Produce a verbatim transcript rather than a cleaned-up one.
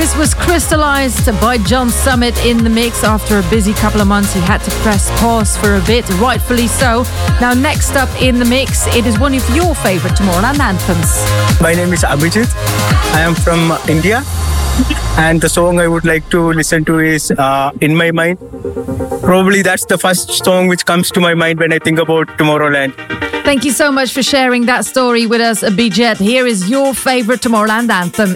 This was crystallized by John Summit in the mix. After a busy couple of months, he had to press pause for a bit, rightfully so. Now, next up in the mix, it is one of your favorite Tomorrowland anthems. My name is Abhijit. I am from India. And the song I would like to listen to is uh, In My Mind. Probably that's the first song which comes to my mind when I think about Tomorrowland. Thank you so much for sharing that story with us, Abhijit. Here is your favorite Tomorrowland anthem.